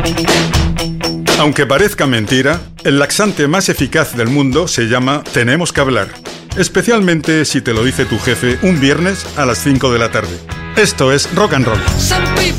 Aunque parezca mentira, el laxante más eficaz del mundo se llama Tenemos que hablar. Especialmente si te lo dice tu jefe un viernes a las 5 de la tarde. Esto es Rock and Roll.